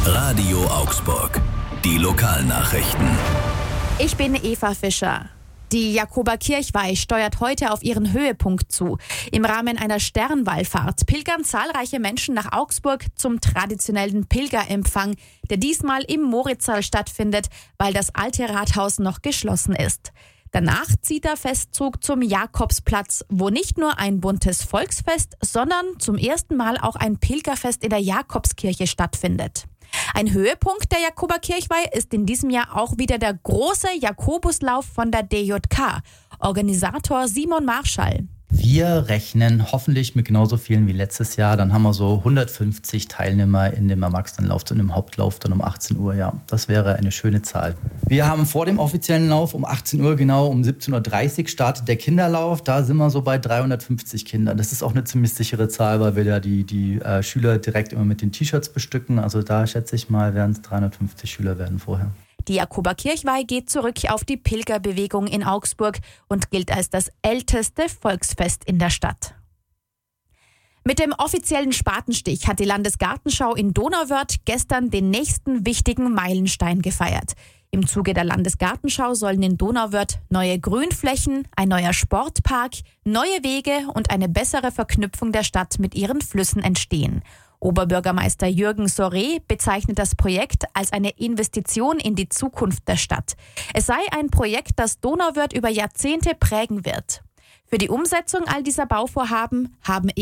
Radio Augsburg. Die Lokalnachrichten. Ich bin Eva Fischer. Die Jakobakirchweih steuert heute auf ihren Höhepunkt zu. Im Rahmen einer Sternwallfahrt pilgern zahlreiche Menschen nach Augsburg zum traditionellen Pilgerempfang, der diesmal im Moritzsaal stattfindet, weil das alte Rathaus noch geschlossen ist. Danach zieht der Festzug zum Jakobsplatz, wo nicht nur ein buntes Volksfest, sondern zum ersten Mal auch ein Pilgerfest in der Jakobskirche stattfindet. Ein Höhepunkt der Jakobakirchweih ist in diesem Jahr auch wieder der große Jakobuslauf von der DJK. Organisator Simon Marschall. Wir rechnen hoffentlich mit genauso vielen wie letztes Jahr. Dann haben wir so 150 Teilnehmer in dem Erwachsenenlauf und im Hauptlauf dann um 18 Uhr. Ja, das wäre eine schöne Zahl. Wir haben vor dem offiziellen Lauf um 18 Uhr, genau um 17.30 Uhr startet der Kinderlauf. Da sind wir so bei 350 Kindern. Das ist auch eine ziemlich sichere Zahl, weil wir ja die Schüler direkt immer mit den T-Shirts bestücken. Also da schätze ich mal, werden es 350 Schüler werden vorher. Die Jakobakirchweih geht zurück auf die Pilgerbewegung in Augsburg und gilt als das älteste Volksfest in der Stadt. Mit dem offiziellen Spatenstich hat die Landesgartenschau in Donauwörth gestern den nächsten wichtigen Meilenstein gefeiert. Im Zuge der Landesgartenschau sollen in Donauwörth neue Grünflächen, ein neuer Sportpark, neue Wege und eine bessere Verknüpfung der Stadt mit ihren Flüssen entstehen. Oberbürgermeister Jürgen Soré bezeichnet das Projekt als eine Investition in die Zukunft der Stadt. Es sei ein Projekt, das Donauwörth über Jahrzehnte prägen wird. Für die Umsetzung all dieser Bauvorhaben haben